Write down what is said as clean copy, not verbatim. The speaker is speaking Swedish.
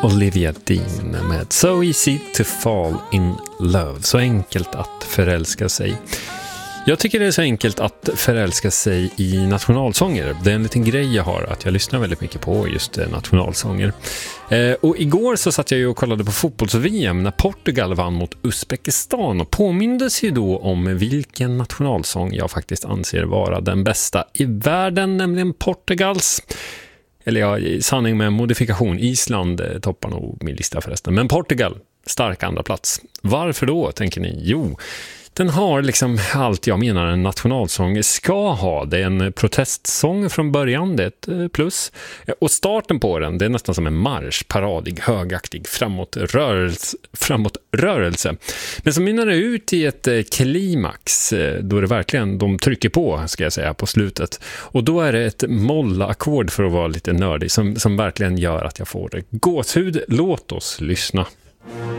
Olivia Dean med So Easy to Fall in Love. Så enkelt att förälska sig. Jag tycker det är så enkelt att förälska sig i nationalsånger. Det är en liten grej jag har, att jag lyssnar väldigt mycket på just nationalsånger. Och igår så satt jag ju och kollade på fotbolls-VM när Portugal vann mot Uzbekistan och påmindes ju då om vilken nationalsång jag faktiskt anser vara den bästa i världen, nämligen Portugals. Eller ja, i sanning med modifikation. Island toppar nog min lista förresten. Men Portugal, stark andra plats. Varför då, tänker ni? Jo, den har liksom allt jag menar en nationalsång ska ha. Det är en protestsång från början, det är ett plus. Och starten på den, det är nästan som en marsch, paradig, högaktig, framåtrörelse. Men så mynnar det ut i ett klimax, då det verkligen, de trycker på, ska jag säga, på slutet. Och då är det ett mollackord, för att vara lite nördig, som verkligen gör att jag får gåshud. Låt oss lyssna.